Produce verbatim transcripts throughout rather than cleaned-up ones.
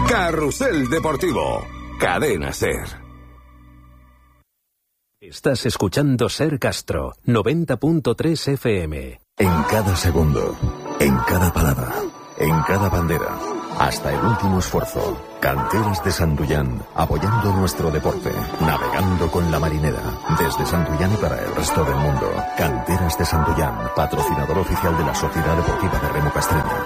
Carrusel Deportivo, Cadena Ser. Estás escuchando Ser Castro, noventa punto tres F M. En cada segundo, en cada palabra, en cada bandera, hasta el último esfuerzo. Canteras de Santullán, apoyando nuestro deporte, navegando con la marinera, desde Santullán y para el resto del mundo. Canteras de Santullán, patrocinador oficial de la Sociedad Deportiva de Remo Castreña.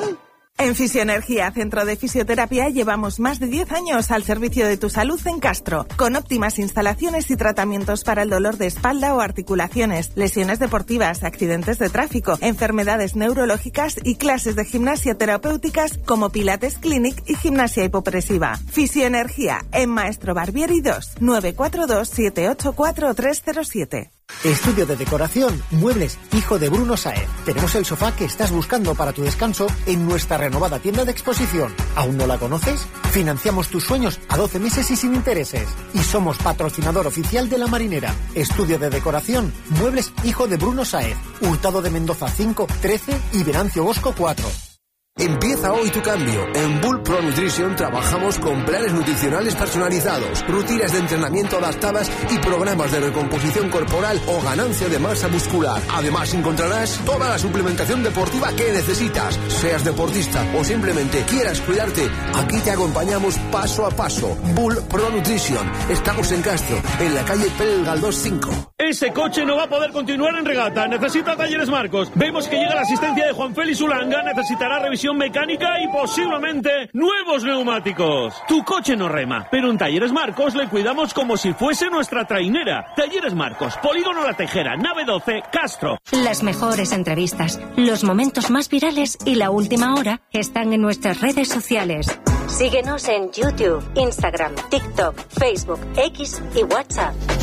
En Fisioenergía, Centro de Fisioterapia, llevamos más de diez años al servicio de tu salud en Castro, con óptimas instalaciones y tratamientos para el dolor de espalda o articulaciones, lesiones deportivas, accidentes de tráfico, enfermedades neurológicas y clases de gimnasia terapéuticas como Pilates Clinic y gimnasia hipopresiva. Fisioenergía, en Maestro Barbieri dos, nueve cuatro dos, siete ocho cuatro, tres cero siete. Estudio de decoración, muebles, hijo de Bruno Saez. Tenemos el sofá que estás buscando para tu descanso en nuestra renovada tienda de exposición. ¿Aún no la conoces? Financiamos tus sueños a doce meses y sin intereses. Y somos patrocinador oficial de La Marinera. Estudio de decoración, muebles, hijo de Bruno Saez. Hurtado de Mendoza cinco, trece y Venancio Bosco cuatro. Empieza hoy tu cambio. En Bull Pro Nutrition trabajamos con planes nutricionales personalizados, rutinas de entrenamiento adaptadas y programas de recomposición corporal o ganancia de masa muscular. Además encontrarás toda la suplementación deportiva que necesitas. Seas deportista o simplemente quieras cuidarte, aquí te acompañamos paso a paso. Bull Pro Nutrition. Estamos en Castro, en la calle Pérez Galdós cinco. Ese coche no va a poder continuar en regata. Necesita Talleres Marcos. Vemos que llega la asistencia de Juan Félix Ulanga. Necesitará revisión mecánica y posiblemente nuevos neumáticos. Tu coche no rema, pero en Talleres Marcos le cuidamos como si fuese nuestra trainera. Talleres Marcos, Polígono La Tejera, nave doce, Castro. Las mejores entrevistas, los momentos más virales y la última hora están en nuestras redes sociales. Síguenos en YouTube, Instagram, TikTok, Facebook, X y WhatsApp.